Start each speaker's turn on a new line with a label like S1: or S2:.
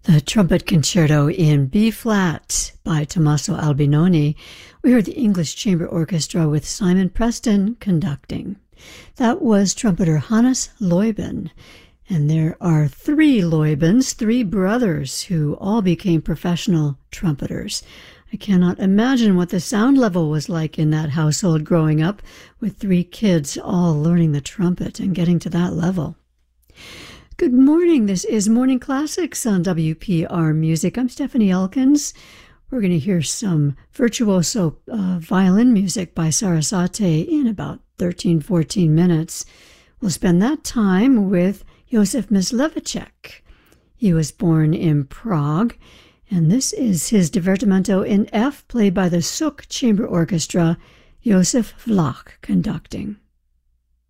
S1: The Trumpet Concerto in B-flat by Tommaso Albinoni. We heard the English Chamber Orchestra with Simon Preston conducting. That was trumpeter Hannes Leuben. And there are three Leubens, three brothers, who all became professional trumpeters. I cannot imagine what the sound level was like in that household growing up, with three kids all learning the trumpet and getting to that level. Good morning. This is Morning Classics on WPR Music. I'm Stephanie Elkins. We're going to hear some virtuoso violin music by Sarasate in about 13-14 minutes. We'll spend that time with Josef Mysliveček. He was born in Prague, and this is his Divertimento in F, played by the Suk Chamber Orchestra, Josef Vlach conducting.